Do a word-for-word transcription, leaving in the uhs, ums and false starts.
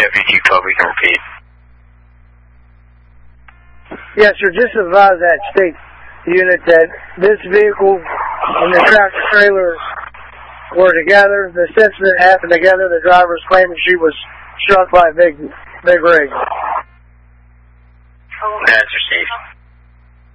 Deputy Kobe can repeat. Yes, sir. Just advise that state unit that this vehicle and the tractor trailer were together. The incident happened together. The driver was claiming she was struck by a big, big rig. That's received.